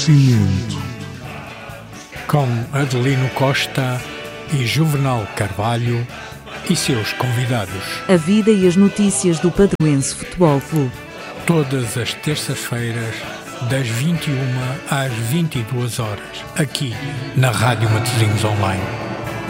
Cimento. Com Adelino Costa e Juvenal Carvalho e seus convidados. A vida e as notícias do Patroense Futebol Clube. Todas as terças-feiras, das 21 às 22 horas, aqui na Rádio Matosinhos Online.